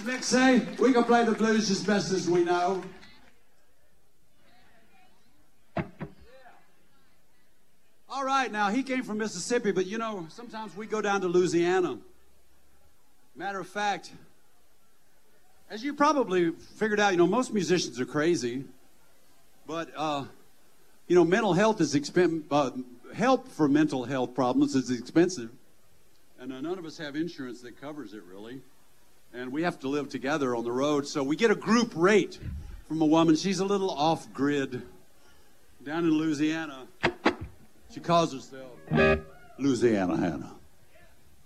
Mick say? We can play the blues as best as we know. All right, now, he came from Mississippi, but, you know, sometimes we go down to Louisiana. Matter of fact, as you probably figured out, you know, most musicians are crazy, but, you know, mental health is help for mental health problems is expensive, and none of us have insurance that covers it, really, and we have to live together on the road, so we get a group rate from a woman. She's a little off-grid down in Louisiana. She calls herself Louisiana Hannah.